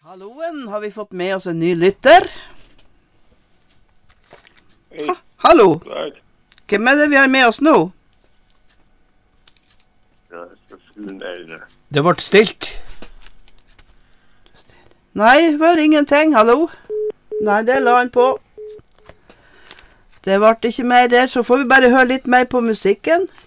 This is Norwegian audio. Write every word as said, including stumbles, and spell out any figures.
Halloen, har vi fått med oss en ny lytter? Hei. Ha, hallo, Nei, hvem er det vi har med oss nå? jeg skal skru ned det. Det ble stilt. Nei, hør ingenting, hallo? Nei, det la han på. Det ble ikke mer der, så får vi bare høre litt mer på musikken.